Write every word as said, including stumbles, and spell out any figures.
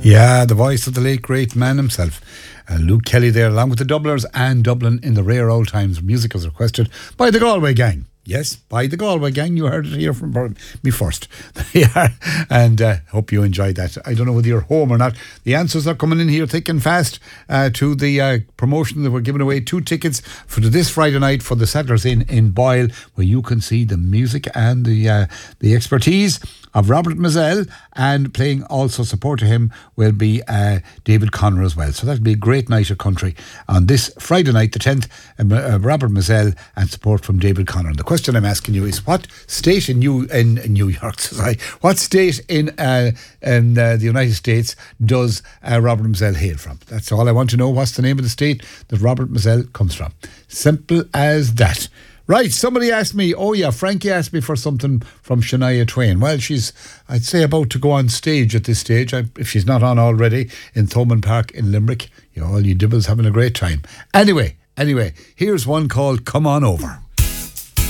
Yeah, the voice of the late great man himself, uh, Luke Kelly there, along with the Dubliners and Dublin in the rare old times. Music was requested by the Galway Gang. Yes, by the Galway Gang. You heard it here from me first. Yeah, and uh, hope you enjoyed that. I don't know whether you're home or not. The answers are coming in here thick and fast uh, to the uh, promotion that we're giving away. Two tickets for this Friday night for the Settlers Inn in Boyle, where you can see the music and the uh, the expertise of Robert Mazel, and playing also support to him will be uh, David Connor as well. So that'll be a great night of country on this Friday night, the tenth, uh, uh, Robert Mazel and support from David Connor. And the question I'm asking you is, what state in New, in, in New York, sorry, what state in, uh, in uh, the United States does uh, Robert Mazel hail from? That's all I want to know. What's the name of the state that Robert Mazel comes from? Simple as that. Right, somebody asked me, oh yeah, Frankie asked me for something from Shania Twain. Well, she's, I'd say, about to go on stage at this stage, I, if she's not on already, in Thomond Park in Limerick. You know, all you dibbles having a great time. Anyway, anyway, here's one called Come On Over.